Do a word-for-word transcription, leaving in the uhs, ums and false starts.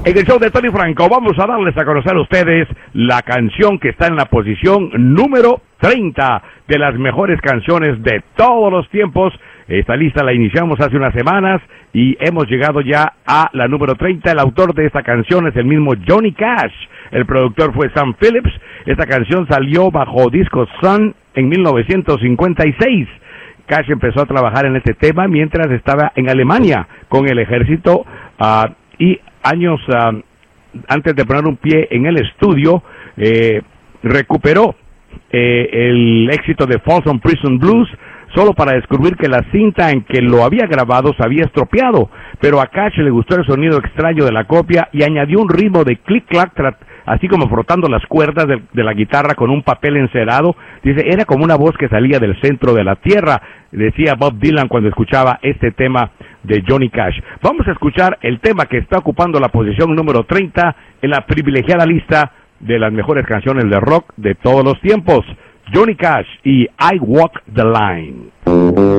En el show de Tony Franco vamos a darles a conocer a ustedes la canción que está en la posición número treinta de las mejores canciones de todos los tiempos. Esta lista la iniciamos hace unas semanas y hemos llegado ya a la número treinta. El autor de esta canción es el mismo Johnny Cash. El productor fue Sam Phillips. Esta canción salió bajo disco Sun en mil novecientos cincuenta y seis. Cash empezó a trabajar en este tema mientras estaba en Alemania con el ejército uh, y años uh, antes de poner un pie en el estudio, eh, recuperó eh, el éxito de Folsom Prison Blues, solo para descubrir que la cinta en que lo había grabado se había estropeado, pero a Cash le gustó el sonido extraño de la copia y añadió un ritmo de clic-clac, así como frotando las cuerdas de, de la guitarra con un papel encerado. Dice, era como una voz que salía del centro de la tierra, decía Bob Dylan cuando escuchaba este tema de Johnny Cash. Vamos a escuchar el tema que está ocupando la posición número treinta en la privilegiada lista de las mejores canciones de rock de todos los tiempos. Johnny Cash y I Walk the Line.